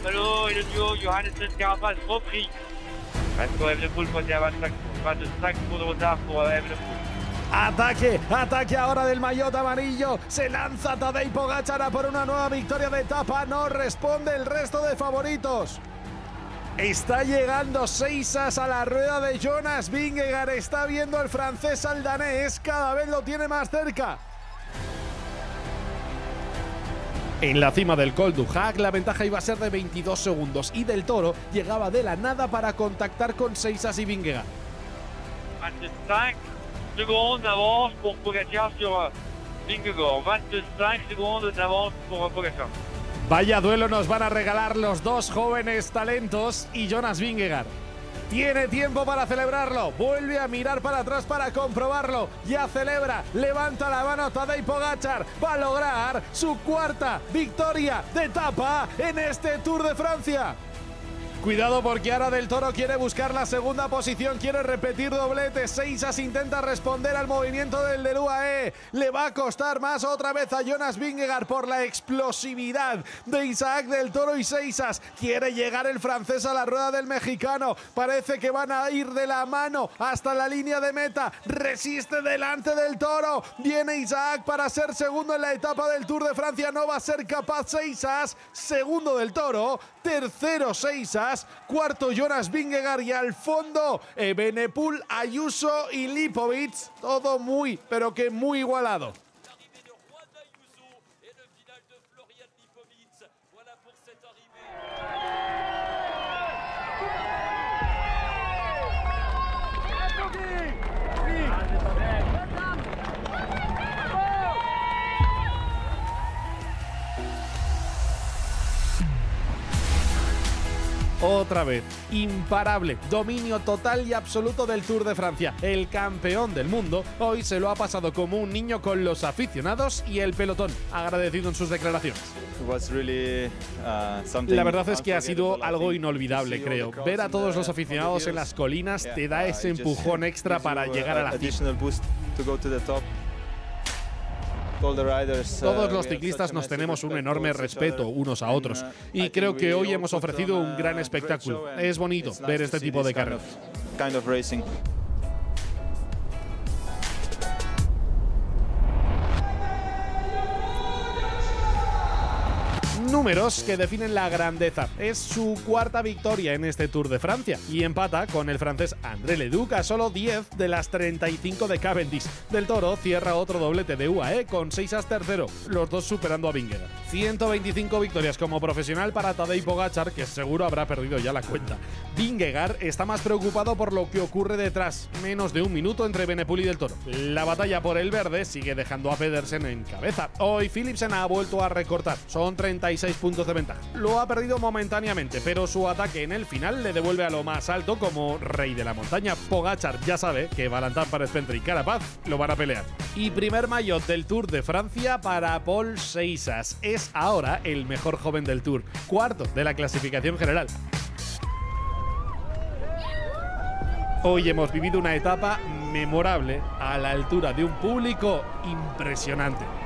Malo et le duo Johannessen-Carapaz repris. Reste pour Evenepoel côté à 25 secondes de retard pour Evenepoel. Ataque, ataque ahora del maillot amarillo. Se lanza Tadej Pogačar a por una nueva victoria de etapa. No responde el resto de favoritos. Está llegando Seisas a la rueda de Jonas Vingegaard. Está viendo al francés al danés. Cada vez lo tiene más cerca. En la cima del Col du Hac, la ventaja iba a ser de 22 segundos y Del Toro llegaba de la nada para contactar con Seisas y Vingegaard. 25 secondes d'avance pour Pogačar sur Vingegaard. 25 secondes d'avance pour Pogačar. Vaya duelo nos van a regalar los dos jóvenes talentos y Jonas Vingegaard. Tiene tiempo para celebrarlo. Vuelve a mirar para atrás para comprobarlo. Ya celebra. Levanta la mano Tadej Pogačar. Va a lograr su cuarta victoria de etapa en este Tour de Francia. Cuidado porque ahora Del Toro quiere buscar la segunda posición, quiere repetir doblete. Seisas intenta responder al movimiento del UAE. Le va a costar más otra vez a Jonas Vingegaard por la explosividad de Isaac Del Toro y Seisas. Quiere llegar el francés a la rueda del mexicano. Parece que van a ir de la mano hasta la línea de meta. Resiste delante Del Toro. Viene Isaac para ser segundo en la etapa del Tour de Francia. No va a ser capaz Seisas. Segundo Del Toro. Tercero Seisas. Cuarto Jonas Vingegaard y al fondo Evenepoel, Ayuso y Lipovic. Todo muy, pero que muy igualado. Otra vez, imparable, dominio total y absoluto del Tour de Francia. El campeón del mundo hoy se lo ha pasado como un niño con los aficionados y el pelotón, agradecido en sus declaraciones. La verdad es que ha sido algo inolvidable, creo. Ver a todos los aficionados en las colinas te da ese empujón extra para llegar a la cima. Todos los ciclistas nos tenemos un enorme respeto unos a otros y creo que hoy hemos ofrecido un gran espectáculo. Es bonito ver este tipo de carreras. Números que definen la grandeza. Es su cuarta victoria en este Tour de Francia y empata con el francés André Leduc a solo 10 de las 35 de Cavendish. Del Toro cierra otro doblete de UAE con Seisas tercero, los dos superando a Vingegaard. 125 victorias como profesional para Tadej Pogačar, que seguro habrá perdido ya la cuenta. Vingegaard está más preocupado por lo que ocurre detrás, menos de un minuto entre Evenepoel y Del Toro. La batalla por el verde sigue dejando a Pedersen en cabeza. Hoy Philipsen ha vuelto a recortar, son 36 puntos de ventaja. Lo ha perdido momentáneamente, pero su ataque en el final le devuelve a lo más alto como rey de la montaña. Pogačar ya sabe que Valentin Párez-Pentre y Carapaz lo van a pelear. Y primer maillot del Tour de Francia para Paul Seisas. Es ahora el mejor joven del Tour, cuarto de la clasificación general. Hoy hemos vivido una etapa memorable a la altura de un público impresionante.